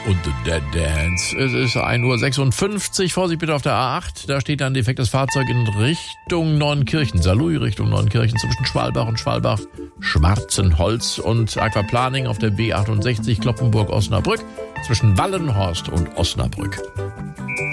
und The Dead Dance. Es ist 1:56 Uhr. Vorsicht bitte auf der A8. Da steht ein defektes Fahrzeug in Richtung Neunkirchen. Saarlouis Richtung Neunkirchen zwischen Schwalbach und Schwalbach-Schwarzenholz und Aquaplaning auf der B68 Kloppenburg-Osnabrück zwischen Wallenhorst und Osnabrück.